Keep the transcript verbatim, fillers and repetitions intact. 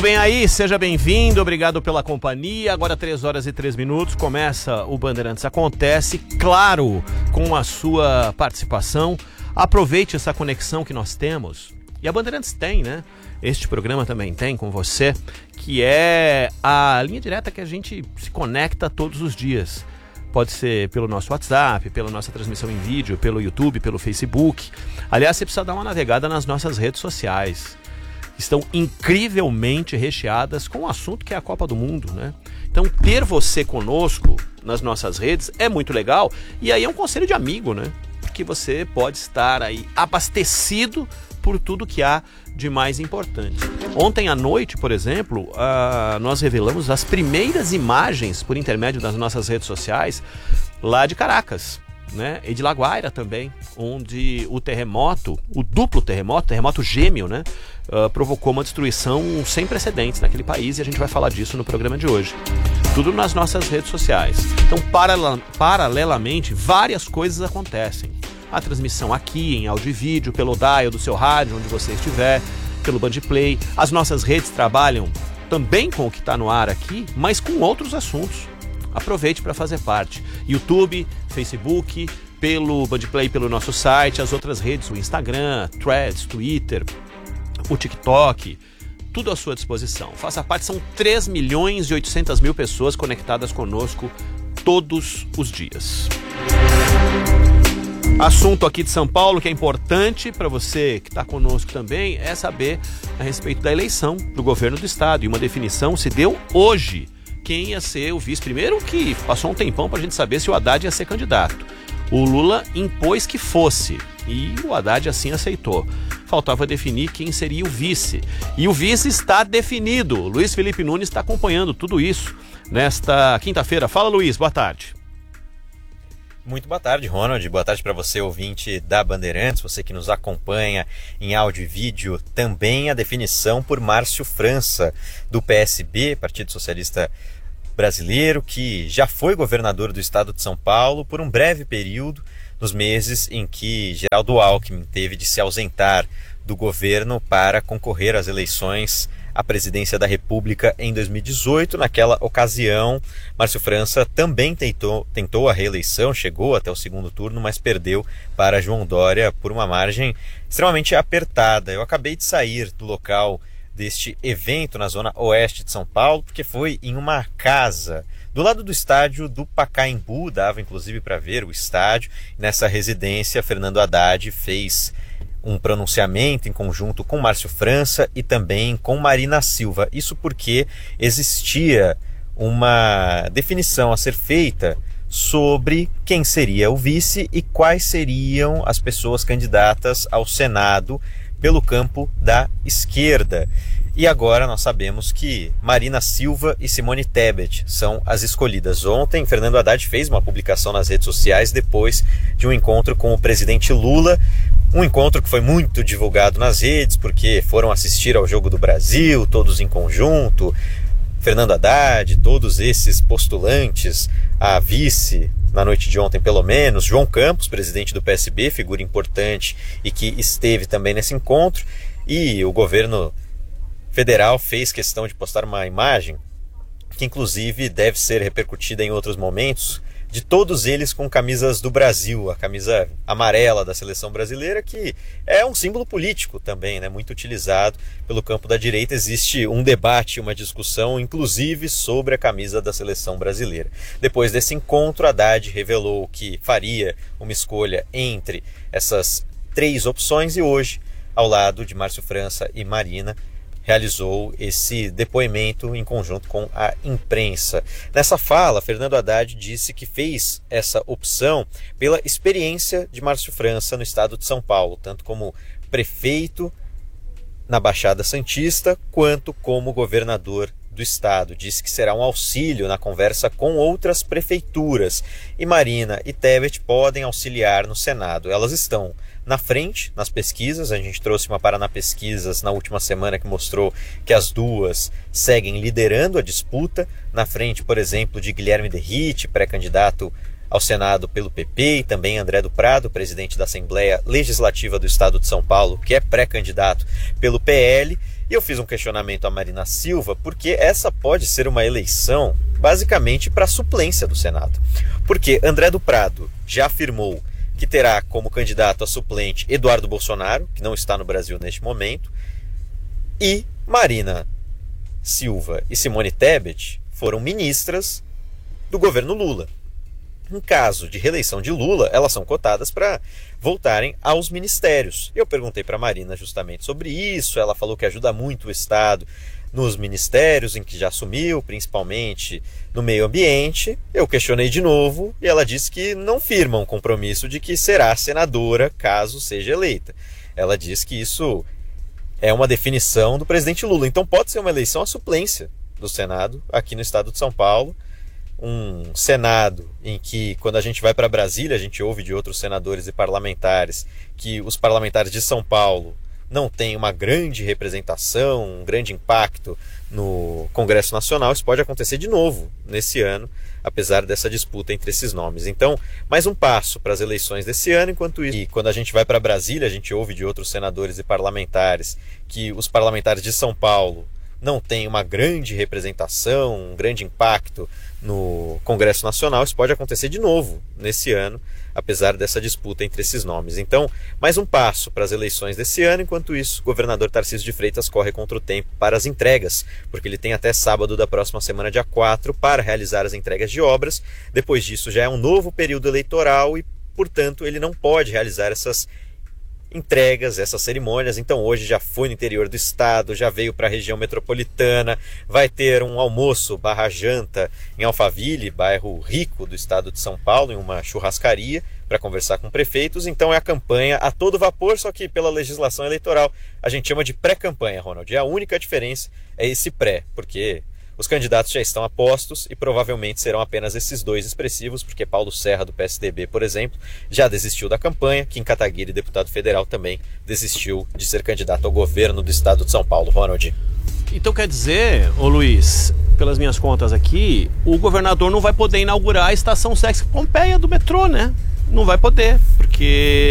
vem aí, seja bem-vindo, obrigado pela companhia. Agora três horas e três minutos, começa o Bandeirantes Acontece, claro, com a sua participação. Aproveite essa conexão que nós temos, e a Bandeirantes tem, né? Este programa também tem com você, que é a linha direta que a gente se conecta todos os dias. Pode ser pelo nosso WhatsApp, pela nossa transmissão em vídeo, pelo YouTube, pelo Facebook. Aliás, você precisa dar uma navegada nas nossas redes sociais. Estão incrivelmente recheadas com o assunto que é a Copa do Mundo, né? Então, ter você conosco nas nossas redes é muito legal. E aí é um conselho de amigo, né? Que você pode estar aí abastecido por tudo que há de mais importante. Ontem à noite, por exemplo, uh, nós revelamos as primeiras imagens por intermédio das nossas redes sociais lá de Caracas, né? E de La Guaira também, onde o terremoto, o duplo terremoto, terremoto gêmeo, né? Uh, provocou uma destruição sem precedentes naquele país, e a gente vai falar disso no programa de hoje. Tudo nas nossas redes sociais. Então, paralela, paralelamente, várias coisas acontecem. A transmissão aqui em áudio e vídeo, pelo dial do seu rádio, onde você estiver, pelo Bandplay. As nossas redes trabalham também com o que está no ar aqui, mas com outros assuntos. Aproveite para fazer parte. YouTube, Facebook, pelo Bandplay, pelo nosso site, as outras redes, o Instagram, Threads, Twitter, o TikTok, tudo à sua disposição. Faça parte, são três milhões e oitocentas mil pessoas conectadas conosco todos os dias. Assunto aqui de São Paulo que é importante para você que está conosco também é saber a respeito da eleição do governo do estado. E uma definição se deu hoje. Quem ia ser o vice? Primeiro que passou um tempão para a gente saber se o Haddad ia ser candidato. O Lula impôs que fosse e o Haddad assim aceitou. Faltava definir quem seria o vice. E o vice está definido. Luiz Felipe Nunes está acompanhando tudo isso nesta quinta-feira. Fala, Luiz, boa tarde. Muito boa tarde, Ronald. Boa tarde para você, ouvinte da Bandeirantes, você que nos acompanha em áudio e vídeo. Também a definição por Márcio França, do P S B, Partido Socialista Brasileiro, que já foi governador do estado de São Paulo por um breve período, nos meses em que Geraldo Alckmin teve de se ausentar do governo para concorrer às eleições à presidência da República em dois mil e dezoito. Naquela ocasião, Márcio França também tentou, tentou a reeleição, chegou até o segundo turno, mas perdeu para João Dória por uma margem extremamente apertada. Eu acabei de sair do local deste evento na zona oeste de São Paulo, porque foi em uma casa do lado do estádio do Pacaembu, dava inclusive para ver o estádio. Nessa residência, Fernando Haddad fez um pronunciamento em conjunto com Márcio França e também com Marina Silva. Isso porque existia uma definição a ser feita sobre quem seria o vice e quais seriam as pessoas candidatas ao Senado pelo campo da esquerda. E agora nós sabemos que Marina Silva e Simone Tebet são as escolhidas. Ontem, Fernando Haddad fez uma publicação nas redes sociais depois de um encontro com o presidente Lula. Um encontro que foi muito divulgado nas redes, porque foram assistir ao Jogo do Brasil, todos em conjunto. Fernando Haddad, todos esses postulantes a vice, na noite de ontem pelo menos. João Campos, presidente do P S B, figura importante e que esteve também nesse encontro. E o governo federal fez questão de postar uma imagem que inclusive deve ser repercutida em outros momentos, de todos eles com camisas do Brasil, a camisa amarela da seleção brasileira, que é um símbolo político também, né, muito utilizado pelo campo da direita. Existe um debate, uma discussão, inclusive, sobre a camisa da seleção brasileira. Depois desse encontro, Haddad revelou que faria uma escolha entre essas três opções e hoje, ao lado de Márcio França e Marina, realizou esse depoimento em conjunto com a imprensa. Nessa fala, Fernando Haddad disse que fez essa opção pela experiência de Márcio França no estado de São Paulo, tanto como prefeito na Baixada Santista, quanto como governador do estado. Disse que será um auxílio na conversa com outras prefeituras. E Marina e Tebet podem auxiliar no Senado. Elas estão na frente nas pesquisas. A gente trouxe uma Paraná Pesquisas na última semana que mostrou que as duas seguem liderando a disputa, na frente, por exemplo, de Guilherme Derrite, pré-candidato ao Senado pelo P P, e também André do Prado, presidente da Assembleia Legislativa do Estado de São Paulo, que é pré-candidato pelo P L. E eu fiz um questionamento a Marina Silva, porque essa pode ser uma eleição basicamente para a suplência do Senado. Porque André do Prado já afirmou que terá como candidato a suplente Eduardo Bolsonaro, que não está no Brasil neste momento, e Marina Silva e Simone Tebet foram ministras do governo Lula. Em caso de reeleição de Lula, elas são cotadas para voltarem aos ministérios. Eu perguntei para a Marina justamente sobre isso, ela falou que ajuda muito o Estado nos ministérios em que já assumiu, principalmente no meio ambiente. Eu questionei de novo e ela disse que não firma um compromisso de que será senadora caso seja eleita. Ela diz que isso é uma definição do presidente Lula. Então pode ser uma eleição à suplência do Senado aqui no estado de São Paulo. Um Senado em que, quando a gente vai para Brasília, a gente ouve de outros senadores e parlamentares que os parlamentares de São Paulo não têm uma grande representação, um grande impacto no Congresso Nacional. Isso pode acontecer de novo nesse ano, apesar dessa disputa entre esses nomes. Então, mais um passo para as eleições desse ano. Enquanto isso, e quando a gente vai para Brasília, a gente ouve de outros senadores e parlamentares que os parlamentares de São Paulo não têm uma grande representação, um grande impacto no Congresso Nacional. Isso pode acontecer de novo nesse ano, apesar dessa disputa entre esses nomes. Então, mais um passo para as eleições desse ano. Enquanto isso, o governador Tarcísio de Freitas corre contra o tempo para as entregas, porque ele tem até sábado da próxima semana, dia quatro, para realizar as entregas de obras. Depois disso, já é um novo período eleitoral e, portanto, ele não pode realizar essas entregas, essas cerimônias. Então hoje já foi no interior do estado, já veio para a região metropolitana, vai ter um almoço barra janta em Alphaville, bairro rico do estado de São Paulo, em uma churrascaria, para conversar com prefeitos. Então é a campanha a todo vapor, só que pela legislação eleitoral a gente chama de pré-campanha, Ronald. E a única diferença é esse pré, porque os candidatos já estão a postos e provavelmente serão apenas esses dois expressivos, porque Paulo Serra, do P S D B, por exemplo, já desistiu da campanha. Kim Kataguiri, deputado federal, também desistiu de ser candidato ao governo do estado de São Paulo. Ronald. Então quer dizer, ô Luiz, pelas minhas contas aqui, o governador não vai poder inaugurar a estação Sesc Pompeia do metrô, né? Não vai poder, porque